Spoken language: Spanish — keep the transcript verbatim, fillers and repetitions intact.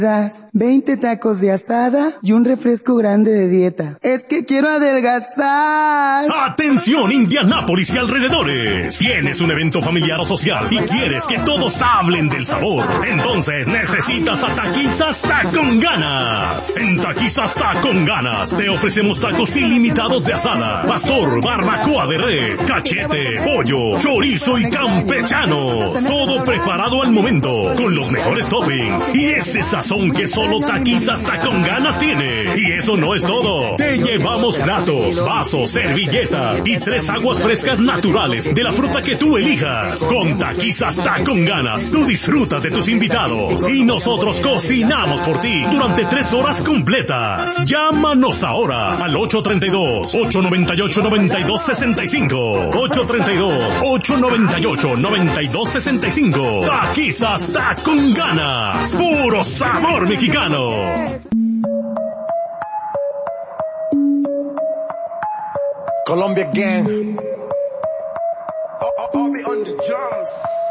Das veinte tacos de asada y un refresco grande de dieta. Es que quiero adelgazar. ¡Atención, Indianápolis y alrededores! ¿Tienes un evento familiar o social y quieres que todos hablen del sabor? Entonces necesitas a Taquizas Ta Con Ganas. En Taquizas Ta Con Ganas te ofrecemos tacos ilimitados de asada, pastor, barbacoa de res, cachete, pollo, chorizo y campechano. Todo preparado al momento, con los mejores toppings y ese sazón que solo Taquizas Ta Con Ganas tiene. Y eso no es todo. Te llevamos platos, vasos, servilletas y tres aguas frescas naturales de la fruta que tú elijas. Con Taquizas Ta Con Ganas, tú disfrutas de tus invitados y nosotros cocinamos por ti durante tres horas completas. Llámanos ahora al ocho tres dos, ocho nueve ocho, nueve dos seis cinco. ocho tres dos, ocho nueve ocho, nueve dos seis cinco. Taquizas Ta Con Ganas. Puro sabor mexicano. Colombia gang. I'll, I'll be on the drums.